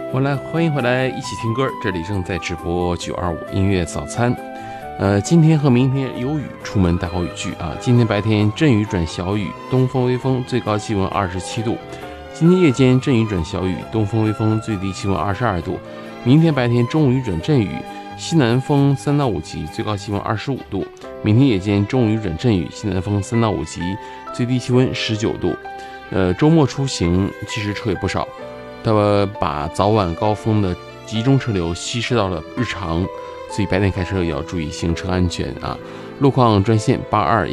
欢迎回来，一起听歌。这里正在直播925音乐早餐。今天和明天有雨，出门带好雨具啊。今天白天阵雨转小雨，东风微风，最高气温27度。今天夜间阵雨转小雨，东风微风，最低气温22度。明天白天中午雨转阵雨，西南风3到5级，最高气温25度。明天夜间中午雨转阵雨，西南风3到5级，最低气温19度。周末出行其实车也不少，它把早晚高峰的集中车流稀释到了日常，所以白天开车也要注意行车安全啊。路况专线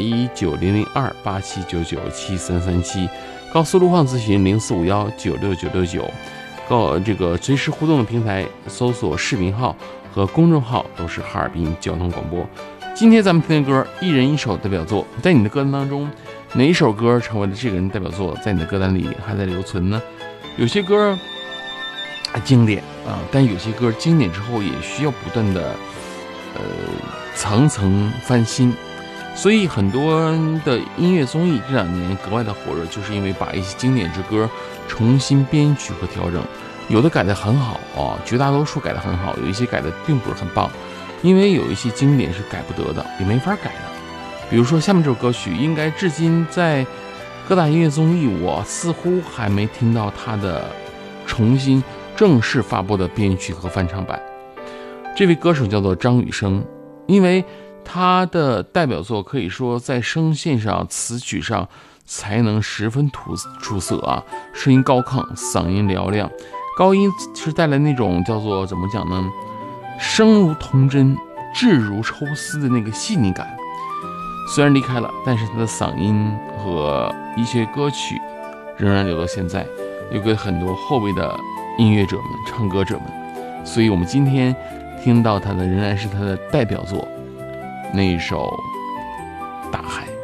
8211900287997337，高速路况咨询0451969969。这个随时互动的平台搜索视频号和公众号都是哈尔滨交通广播。今天咱们听的歌一人一首代表作，在你的歌单当中，哪一首歌成为了这个人代表作，在你的歌单里还在留存呢？有些歌经典啊，但有些歌经典之后也需要不断的层层翻新，所以很多的音乐综艺这2年格外的火热，就是因为把一些经典之歌重新编曲和调整，有的改得很好啊，绝大多数改得很好，有一些改得并不是很棒，因为有一些经典是改不得的，也没法改的。比如说下面这首歌曲，应该至今在各大音乐综艺我似乎还没听到它的重新正式发布的编曲和翻唱版。这位歌手叫做张雨生，因为他的代表作可以说在声线上词曲上才能十分出色啊，声音高亢，嗓音嘹亮，高音是带来那种叫做怎么讲呢，声如童真，质如抽丝的那个细腻感。虽然离开了，但是他的嗓音和一些歌曲仍然留到现在，留给很多后辈的音乐者们、唱歌者们。所以我们今天听到他的仍然是他的代表作，那一首《大海》。